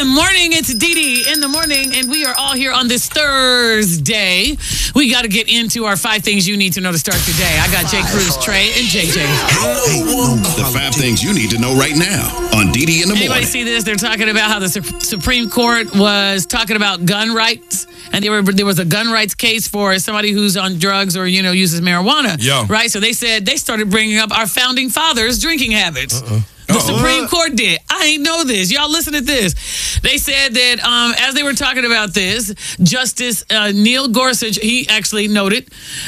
Good morning. It's Dee Dee in the morning, and we are all here on this Thursday. We got to get into our 5 things you need to know to start your day. I got Jay Cruz, Trey, and JJ. The 5 things you need to know right now on Dee Dee in the morning. Anybody see this? They're talking about how the Supreme Court was talking about gun rights, and there was a gun rights case for somebody who's on drugs or uses marijuana. Yeah. Right. So they said they started bringing up our founding fathers' drinking habits. The Supreme Court did. I ain't know this. Y'all listen to this. They said that as they were talking about this, Justice Neil Gorsuch, he actually noted